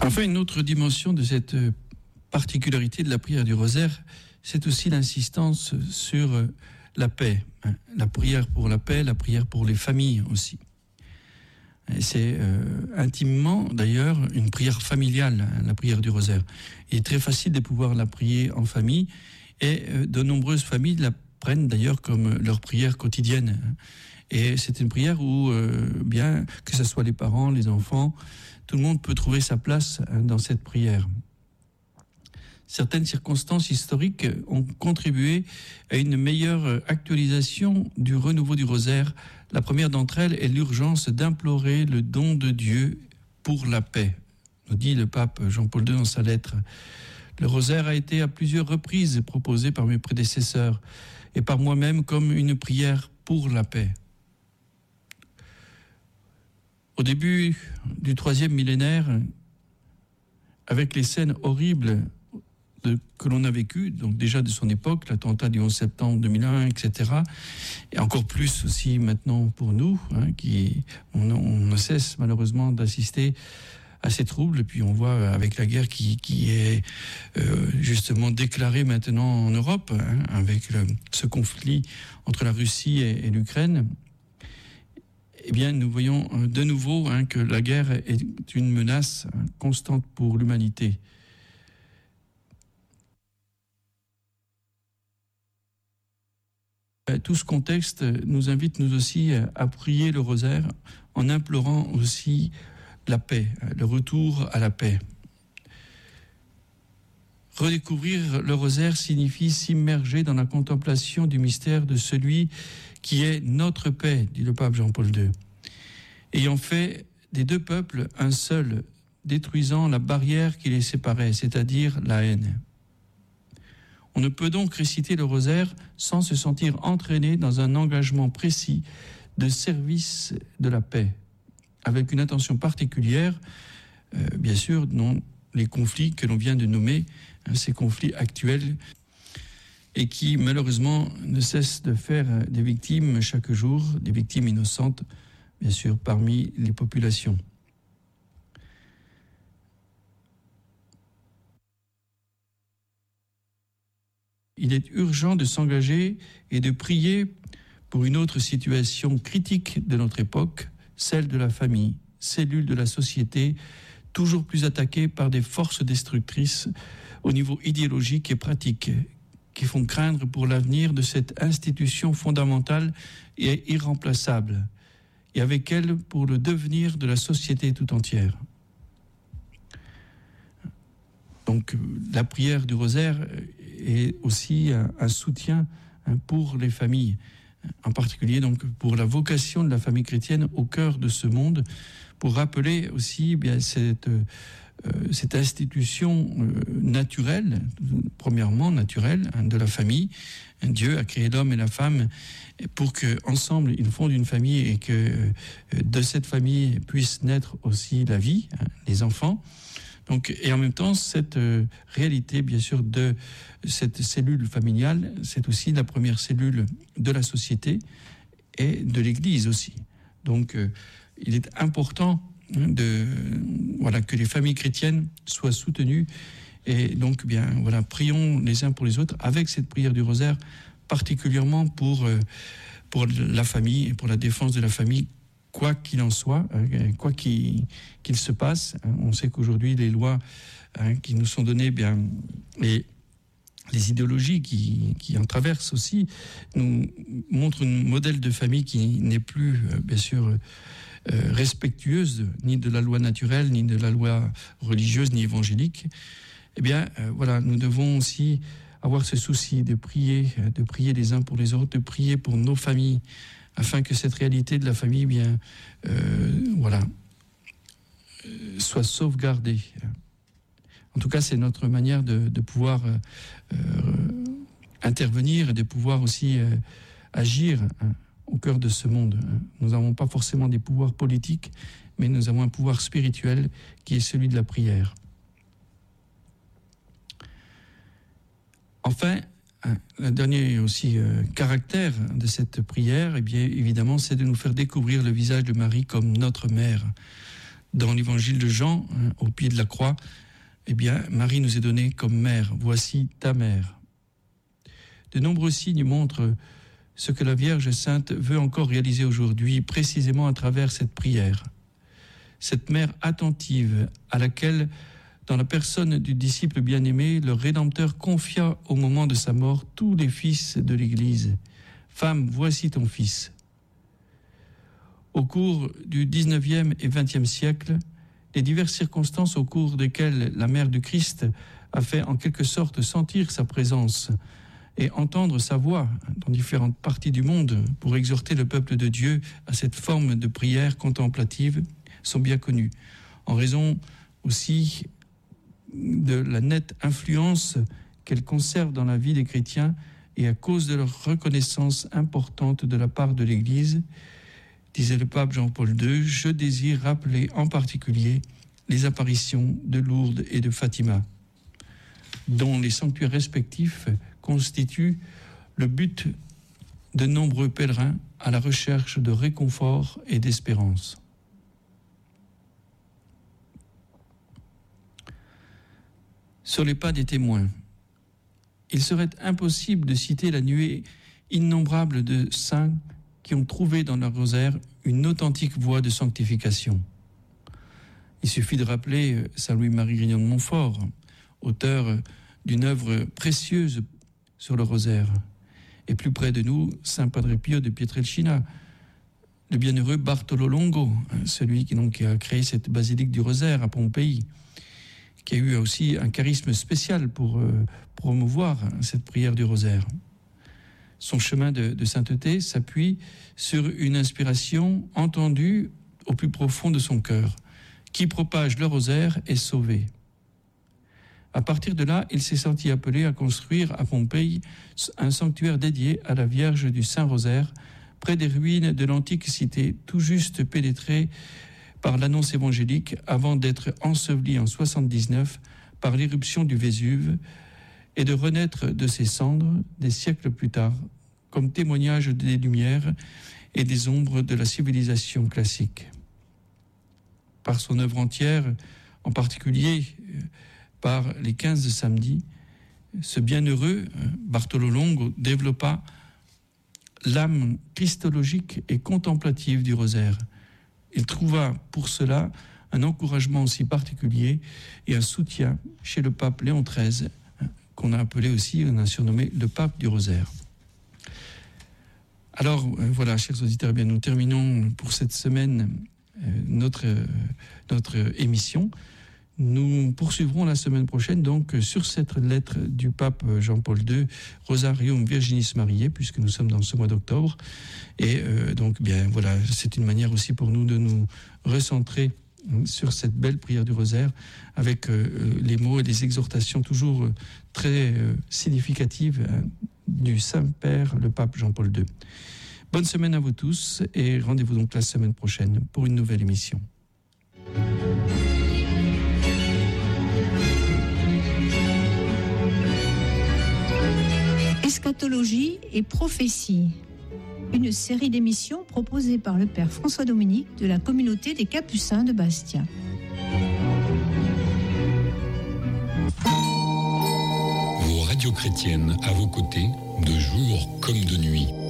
Enfin, une autre dimension de cette particularité de la prière du rosaire, c'est aussi l'insistance sur la paix. La prière pour la paix, la prière pour les familles aussi. Et c'est intimement, d'ailleurs, une prière familiale, la prière du rosaire. Il est très facile de pouvoir la prier en famille, et de nombreuses familles la prennent d'ailleurs comme leur prière quotidienne. Et c'est une prière où, bien que ce soit les parents, les enfants, tout le monde peut trouver sa place dans cette prière. Certaines circonstances historiques ont contribué à une meilleure actualisation du renouveau du rosaire. La première d'entre elles est l'urgence d'implorer le don de Dieu pour la paix, nous dit le pape Jean-Paul II dans sa lettre. Le rosaire a été à plusieurs reprises proposé par mes prédécesseurs et par moi-même comme une prière pour la paix. Au début du 3e millénaire, avec les scènes horribles que l'on a vécues, donc déjà de son époque, l'attentat du 11 septembre 2001, etc., et encore plus aussi maintenant pour nous, on ne cesse malheureusement d'assister à ces troubles, et puis on voit avec la guerre qui est justement déclarée maintenant en Europe, avec ce conflit entre la Russie et l'Ukraine. Eh bien, nous voyons de nouveau que la guerre est une menace constante pour l'humanité. Tout ce contexte nous invite, nous aussi, à prier le rosaire en implorant aussi la paix, le retour à la paix. Redécouvrir le rosaire signifie s'immerger dans la contemplation du mystère de celui qui est notre paix, dit le pape Jean-Paul II, ayant fait des deux peuples un seul, détruisant la barrière qui les séparait, c'est-à-dire la haine. On ne peut donc réciter le rosaire sans se sentir entraîné dans un engagement précis de service de la paix, avec une attention particulière, bien sûr, dans les conflits que l'on vient de nommer, ces conflits actuels, et qui malheureusement ne cessent de faire des victimes chaque jour, des victimes innocentes, bien sûr, parmi les populations. Il est urgent de s'engager et de prier pour une autre situation critique de notre époque, celle de la famille, cellule de la société, toujours plus attaquée par des forces destructrices au niveau idéologique et pratique, qui font craindre pour l'avenir de cette institution fondamentale et irremplaçable, et avec elle pour le devenir de la société tout entière. Donc la prière du rosaire est aussi un soutien pour les familles, en particulier donc pour la vocation de la famille chrétienne au cœur de ce monde, pour rappeler aussi bien cette institution naturelle, premièrement naturelle, de la famille. Dieu a créé l'homme et la femme pour qu'ensemble ils fondent une famille et que de cette famille puisse naître aussi la vie, les enfants. Donc, et en même temps, cette réalité, bien sûr, de cette cellule familiale, c'est aussi la première cellule de la société et de l'Église aussi. Donc, il est important que les familles chrétiennes soient soutenues. Et donc, bien, voilà, prions les uns pour les autres avec cette prière du rosaire, particulièrement pour la famille et pour la défense de la famille, quoi qu'il en soit, quoi qu'il se passe. On sait qu'aujourd'hui, les lois qui nous sont données, bien, et les idéologies qui en traversent aussi, nous montrent un modèle de famille qui n'est plus, bien sûr, respectueuse ni de la loi naturelle, ni de la loi religieuse, ni évangélique. Eh bien, voilà, nous devons aussi avoir ce souci de prier les uns pour les autres, de prier pour nos familles, afin que cette réalité de la famille, bien, soit sauvegardée. En tout cas, c'est notre manière de pouvoir intervenir et de pouvoir aussi agir au cœur de ce monde. Nous n'avons pas forcément des pouvoirs politiques, mais nous avons un pouvoir spirituel qui est celui de la prière. Enfin, le dernier aussi caractère de cette prière, eh bien, évidemment, c'est de nous faire découvrir le visage de Marie comme notre mère. Dans l'évangile de Jean, au pied de la croix, eh bien, Marie nous est donnée comme mère. Voici ta mère. De nombreux signes montrent ce que la Vierge Sainte veut encore réaliser aujourd'hui, précisément à travers cette prière. Cette mère attentive à laquelle, dans la personne du disciple bien-aimé, le Rédempteur confia au moment de sa mort tous les fils de l'Église. « Femme, voici ton fils ». Au cours du 19e et 20e siècle, les diverses circonstances au cours desquelles la mère du Christ a fait en quelque sorte sentir sa présence et entendre sa voix dans différentes parties du monde pour exhorter le peuple de Dieu à cette forme de prière contemplative sont bien connues, en raison aussi de la nette influence qu'elles conservent dans la vie des chrétiens et à cause de leur reconnaissance importante de la part de l'Église. Disait le pape Jean-Paul II, je désire rappeler en particulier les apparitions de Lourdes et de Fatima, dont les sanctuaires respectifs constituent le but de nombreux pèlerins à la recherche de réconfort et d'espérance. Sur les pas des témoins, il serait impossible de citer la nuée innombrable de saints qui ont trouvé dans leur rosaire une authentique voie de sanctification. Il suffit de rappeler Saint Louis-Marie Grignon de Montfort, auteur d'une œuvre précieuse sur le rosaire. Et plus près de nous, Saint Padre Pio de Pietrelcina, le bienheureux Bartolo Longo, celui qui a créé cette basilique du rosaire à Pompéi, qui a eu aussi un charisme spécial pour promouvoir cette prière du rosaire. Son chemin de sainteté s'appuie sur une inspiration entendue au plus profond de son cœur. Qui propage le rosaire est sauvé. À partir de là, il s'est senti appelé à construire à Pompéi un sanctuaire dédié à la Vierge du Saint-Rosaire, près des ruines de l'antique cité, tout juste pénétrée par l'annonce évangélique avant d'être enseveli en 79 par l'éruption du Vésuve et de renaître de ses cendres des siècles plus tard, comme témoignage des lumières et des ombres de la civilisation classique. Par son œuvre entière, en particulier par les 15 samedis, ce bienheureux Bartolo Longo développa l'âme christologique et contemplative du rosaire. Il trouva pour cela un encouragement aussi particulier et un soutien chez le pape Léon XIII, qu'on a appelé aussi, on a surnommé le pape du rosaire. Alors voilà, chers auditeurs, bien, nous terminons pour cette semaine notre émission. Nous poursuivrons la semaine prochaine donc sur cette lettre du pape Jean-Paul II, Rosarium Virginis Mariae, puisque nous sommes dans ce mois d'octobre. Et donc, bien, voilà, c'est une manière aussi pour nous de nous recentrer sur cette belle prière du rosaire avec les mots et les exhortations toujours très significatives du Saint-Père, le pape Jean-Paul II. Bonne semaine à vous tous et rendez-vous donc la semaine prochaine pour une nouvelle émission. Eschatologie et prophétie, une série d'émissions proposée par le Père François Dominique de la communauté des Capucins de Bastia. Vos radios chrétiennes à vos côtés, de jour comme de nuit.